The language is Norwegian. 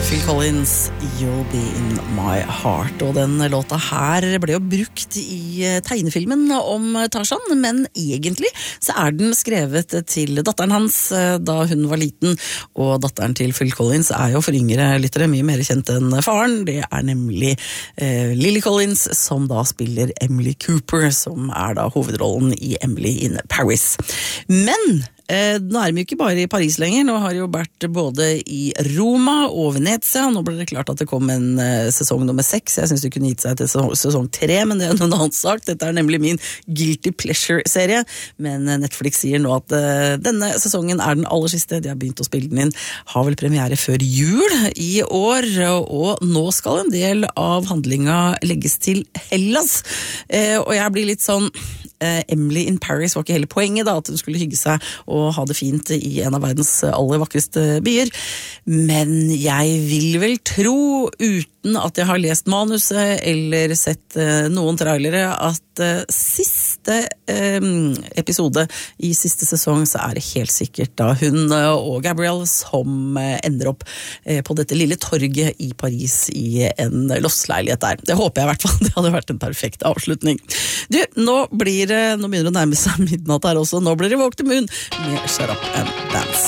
Phil Collins, You'll Be In My Heart. Og den låta her ble jo brukt i tegnefilmen om Tarzan, men egentlig så den skrevet til datteren hans da hun var liten, og datteren til Phil Collins jo for yngre lyttere mye mer kjent enn faren. Det nemlig Lily Collins, som da spiller Emily Cooper, som da hovedrollen i Emily in Paris. Men nå vi jo ikke bare i Paris lenger, nå har det jo vært både i Roma og Venezia. Nå ble det klart at det kom en sesong nummer 6. Jeg synes det kunne gitt seg til sesong 3, men det noen annen sak. Dette nemlig min Guilty Pleasure-serie, men Netflix sier nå at denne sesongen den aller siste. De har begynt å spille den inn, har vel premiere før jul i år, og nå skal en del av handlinga legges til Hellas. Og jeg blir litt sånn Emily in Paris var ikke hele poenget da, at hun skulle hygge seg og ha det fint i en av verdens aller vakreste byer. Men jeg vil vel tro, uten at jeg har lest manuset eller sett noen trailere, at siste episode i siste sesong så det helt sikkert da hun og Gabrielle som ender opp på dette lille torget i Paris i en lossleilighet der. Det håper jeg i hvert fall. Det hadde vært en perfekt avslutning. Du, nå begynner det å nærme seg midnatt her også. Nå blir det Walk the Moon med Shut Up and Dance.